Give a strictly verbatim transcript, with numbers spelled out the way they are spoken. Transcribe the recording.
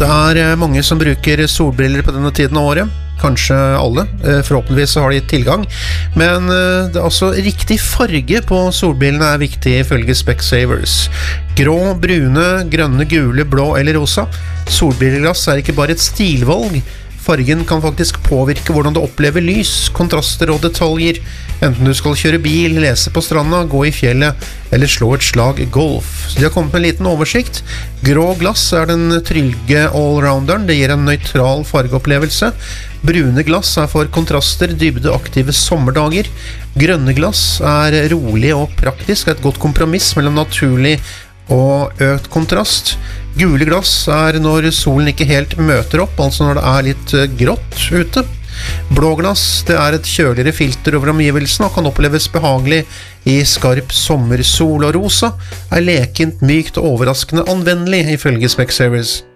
Det er mange som bruker solbriller på denne tiden av året. Kanskje alle, forhåpentligvis har de tilgang. Men det er altså riktig farge på solbrillene er viktig ifølge Specsavers. Grå, brune, grønne, gule, blå eller rosa. Solbrilleglass er ikke bare et stilvalg. Fargen kan faktisk påvirke hvordan du opplever lys, kontraster og detaljer, enten du skal kjøre bil, lese på stranda, gå i fjellet eller slå et slag golf. Så de har kommet med en liten oversikt. Grå glass er den trygge allrounderen, det gir en nøytral fargeopplevelse. Brune glass er for kontraster, dybde, aktive sommerdager. Grønne glass er rolig og praktisk, et godt kompromiss mellom naturlig og økt kontrast. Gule glass er når solen ikke helt møter opp, altså når det er litt grått ute. Blå glass, det er et kjøligere filter over omgivelsen og kan oppleves behagelig i skarp sommersol, og rosa er lekent, mykt og overraskende anvendelig ifølge Specsavers.